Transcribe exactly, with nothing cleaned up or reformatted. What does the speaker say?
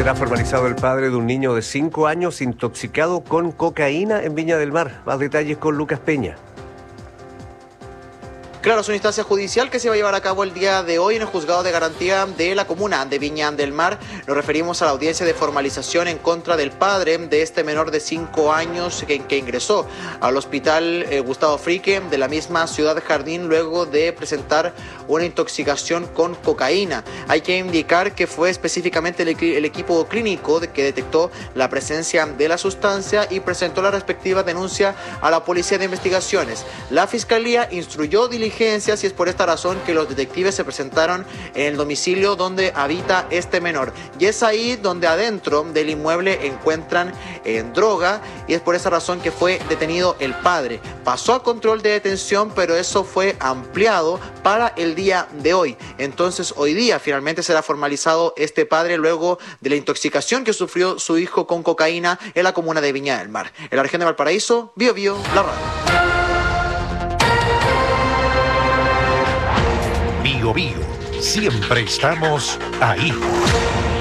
Será formalizado el padre de un niño de cinco años intoxicado con cocaína en Viña del Mar. Más detalles con Lucas Peña. Claro, es una instancia judicial que se va a llevar a cabo el día de hoy en el juzgado de garantía de la comuna de Viña del Mar. Nos referimos a la audiencia de formalización en contra del padre de este menor de cinco años que, que ingresó al hospital eh, Gustavo Frique de la misma Ciudad Jardín luego de presentar una intoxicación con cocaína. Hay que indicar que fue específicamente el, el equipo clínico de que detectó la presencia de la sustancia y presentó la respectiva denuncia a la Policía de Investigaciones. La Fiscalía instruyó diligencias y es por esta razón que los detectives se presentaron en el domicilio donde habita este menor. Y es ahí donde adentro del inmueble encuentran eh, droga y es por esa razón que fue detenido el padre. Pasó a control de detención, pero eso fue ampliado para el día de hoy. Entonces hoy día finalmente será formalizado este padre luego de la intoxicación que sufrió su hijo con cocaína en la comuna de Viña del Mar. En la región de Valparaíso, Bio Bio, la radio. Bio Bio, siempre estamos ahí.